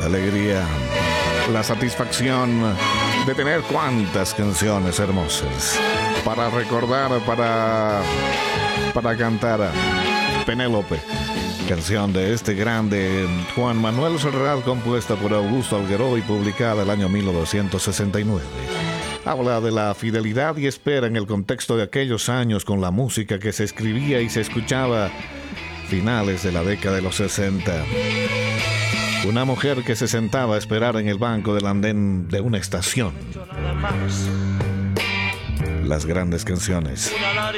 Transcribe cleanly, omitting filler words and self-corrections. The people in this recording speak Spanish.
alegría, la satisfacción de tener cuantas canciones hermosas para recordar, para cantar. Penélope, canción de este grande Juan Manuel Serrat, compuesta por Augusto Algueró y publicada el año 1969. Habla de la fidelidad y espera en el contexto de aquellos años con la música que se escribía y se escuchaba finales de la década de los 60. Una mujer que se sentaba a esperar en el banco del andén de una estación. Las grandes canciones.